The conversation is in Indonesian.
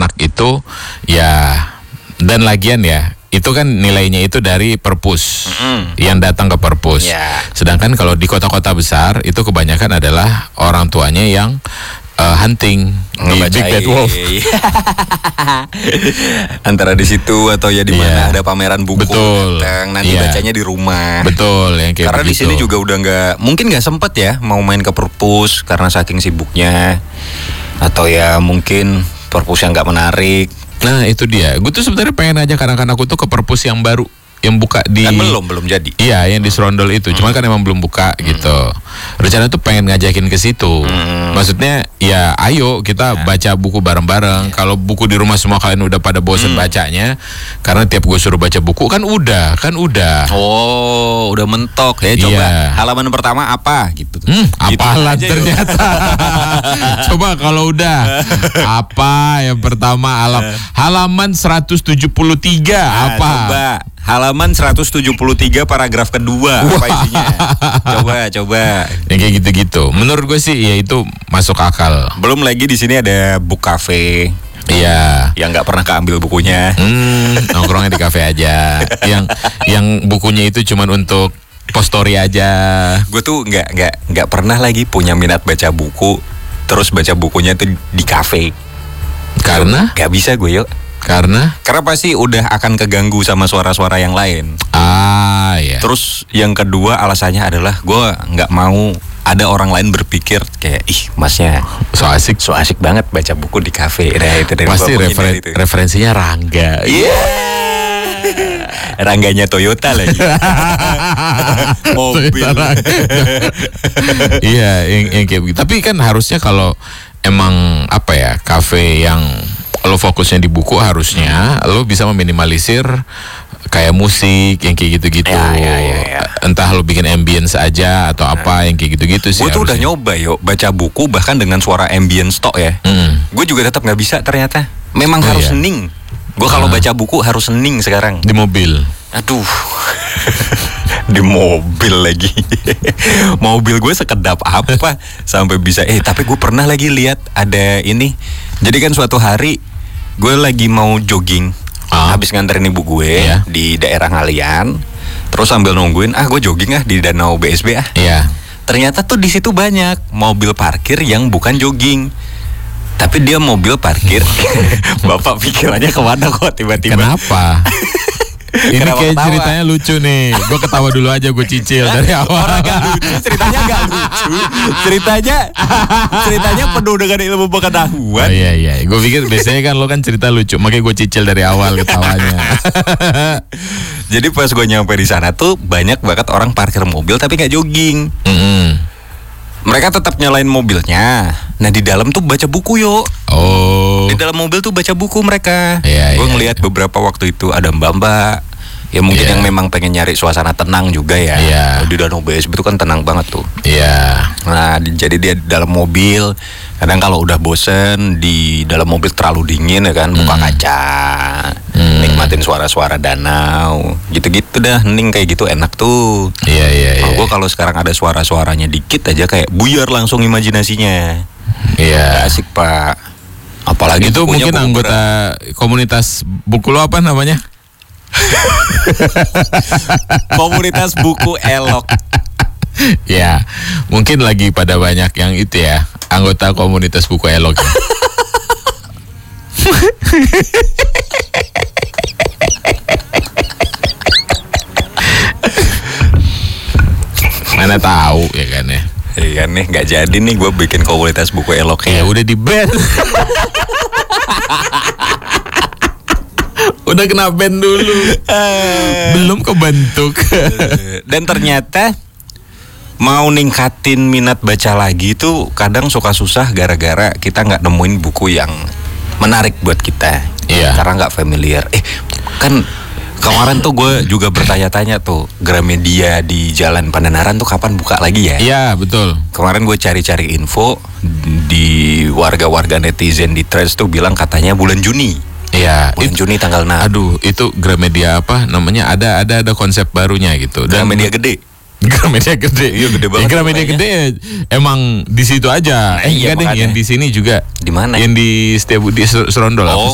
anak itu ya, dan lagian ya itu kan nilainya itu dari perpus yang datang ke perpus. Sedangkan kalau di kota-kota besar itu kebanyakan adalah orang tuanya yang hunting di Big Bad Wolf. Antara di situ atau ya di mana ada pameran buku, betul. Datang, nanti bacanya di rumah. Betul, yang kayak karena begitu. Di sini juga udah mungkin nggak sempet ya mau main ke perpus karena saking sibuknya, atau ya mungkin perpus yang nggak menarik. Nah itu dia, gue tuh sebenarnya pengen aja anak-anakku tuh ke perpus yang baru, yang buka di kan belum jadi. Iya, yang di Serondol itu. Cuman kan emang belum buka gitu. Rencana tuh pengen ngajakin ke situ. Maksudnya ya ayo kita baca buku bareng-bareng. Kalau buku di rumah semua kalian udah pada bosen bacanya, karena tiap gue suruh baca buku kan udah. Oh, udah mentok ya. Coba halaman pertama apa gitu. Apalah gitu ternyata. Coba kalau udah apa yang pertama halaman 173 apa? Coba halaman 173 paragraf kedua. Apa isinya? Coba. Yang kayak gitu-gitu. Menurut gue sih ya itu masuk akal. Belum lagi di sini ada book cafe. Iya. Yang nggak pernah keambil bukunya. Nongkrongnya di kafe aja. Yang bukunya itu cuman untuk post story aja. Gue tuh nggak pernah lagi punya minat baca buku. Terus baca bukunya tuh di kafe. Karena? Gak bisa gue yuk. Karena pasti udah akan keganggu sama suara-suara yang lain. Iya. Terus yang kedua alasannya adalah gue nggak mau ada orang lain berpikir kayak masnya so asik banget baca buku di kafe. Nah, itu dari pasti referensinya Rangga. Rangganya Toyota lagi. Mobil. Iya, yang kayak begitu. Tapi kan harusnya kalau emang kafe yang lo fokusnya di buku, harusnya lo bisa meminimalisir kayak musik yang kayak gitu-gitu. Ya. Entah lo bikin ambience aja atau apa yang kayak gitu-gitu sih. Gue tuh udah nyoba baca buku bahkan dengan suara ambience tok ya. Gue juga tetap nggak bisa ternyata. Memang harus hening. Gue kalau baca buku harus hening sekarang. Di mobil. Aduh. Di mobil lagi. Mobil gue sekedap apa sampai bisa. Tapi gue pernah lagi lihat ada ini. Jadi kan suatu hari gue lagi mau jogging, habis nganterin ibu gue di daerah Ngalian, terus sambil nungguin, gue jogging di Danau BSB . Ternyata tuh di situ banyak mobil parkir yang bukan jogging, tapi dia mobil parkir. Bapak pikirannya kemana kok tiba-tiba? Kenapa? Ini kayak ceritanya lucu nih. Gue ketawa dulu aja, gue cicil dari awal. Orang gak lucu, ceritanya gak lucu. Ceritanya penuh dengan ilmu pengetahuan. Iya. Gue pikir biasanya kan lo kan cerita lucu, makanya gue cicil dari awal ketawanya. Jadi pas gue nyampe di sana tuh banyak banget orang parkir mobil tapi gak jogging. Mereka tetap nyalain mobilnya. Nah di dalam tuh baca buku Di dalam mobil tuh baca buku mereka. Gue ngelihat beberapa waktu itu ada mbak-mbak. Ya mungkin yang memang pengen nyari suasana tenang juga ya. Di Danau BSB itu kan tenang banget tuh. Nah jadi dia di dalam mobil. Kadang kalau udah bosen di dalam mobil terlalu dingin ya kan, buka kaca, nikmatin suara-suara danau, gitu-gitu dah, hening kayak gitu enak tuh. Gue kalau sekarang ada suara-suaranya dikit aja kayak buyar langsung imajinasinya. Asik pak. Apalagi itu mungkin anggota komunitas buku lo apa namanya? Komunitas buku elok. Ya, mungkin lagi pada banyak yang itu ya, anggota komunitas buku elok. Mana tahu ya kan ya. Iya nih, nggak jadi nih gue bikin komunitas buku elok ya. Udah di ban. Udah kena ban dulu. Belum kebentuk. Dan ternyata mau ningkatin minat baca lagi tuh kadang suka susah gara-gara kita nggak nemuin buku yang menarik buat kita. Karena nggak familiar. Kan kemarin tuh gue juga bertanya-tanya tuh, Gramedia di Jalan Pandanaran tuh kapan buka lagi ya? Iya betul. Kemarin gue cari-cari info di warga-warga netizen di Threads tuh bilang katanya bulan Juni. Bulan Juni tanggal 6. Aduh, itu Gramedia apa namanya? Ada konsep barunya gitu. Gramedia gede. Gramedia gede. Iya gede banget. Gramedia gede emang di situ aja. Enggak deh, yang di sini juga. Di mana? Yang di Setiabudi Serondol.